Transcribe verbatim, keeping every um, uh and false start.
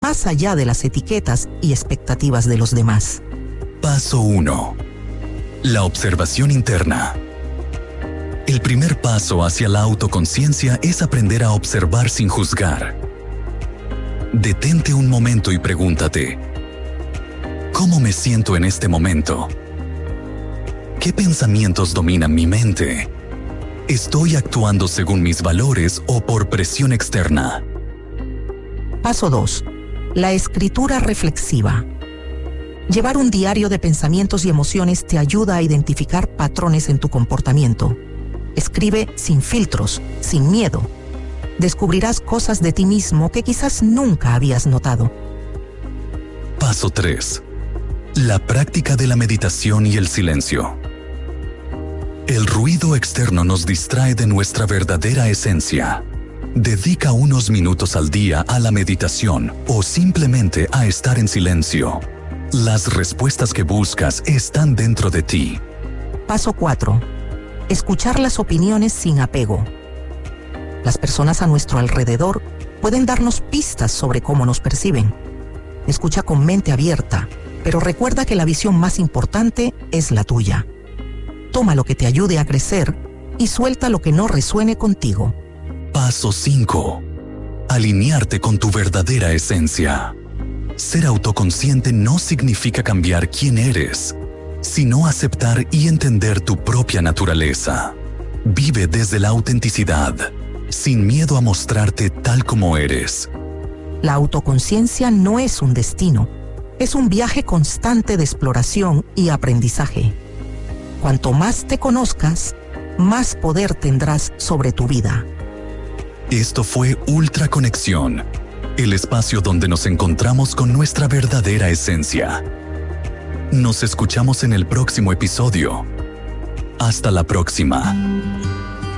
más allá de las etiquetas y expectativas de los demás. Paso uno. La observación interna. El primer paso hacia la autoconciencia es aprender a observar sin juzgar. Detente un momento y pregúntate: ¿cómo me siento en este momento? ¿Qué pensamientos dominan mi mente? ¿Estoy actuando según mis valores o por presión externa? Paso dos. La escritura reflexiva. Llevar un diario de pensamientos y emociones te ayuda a identificar patrones en tu comportamiento. Escribe sin filtros, sin miedo. Descubrirás cosas de ti mismo que quizás nunca habías notado. Paso tres. La práctica de la meditación y el silencio. El ruido externo nos distrae de nuestra verdadera esencia. Dedica unos minutos al día a la meditación o simplemente a estar en silencio. Las respuestas que buscas están dentro de ti. Paso cuatro. Escuchar las opiniones sin apego. Las personas a nuestro alrededor pueden darnos pistas sobre cómo nos perciben. Escucha con mente abierta, pero recuerda que la visión más importante es la tuya. Toma lo que te ayude a crecer y suelta lo que no resuene contigo. Paso cinco. Alinearte con tu verdadera esencia. Ser autoconsciente no significa cambiar quién eres, sino aceptar y entender tu propia naturaleza. Vive desde la autenticidad, sin miedo a mostrarte tal como eres. La autoconciencia no es un destino, es un viaje constante de exploración y aprendizaje. Cuanto más te conozcas, más poder tendrás sobre tu vida. Esto fue Ultra Conexión, el espacio donde nos encontramos con nuestra verdadera esencia. Nos escuchamos en el próximo episodio. Hasta la próxima.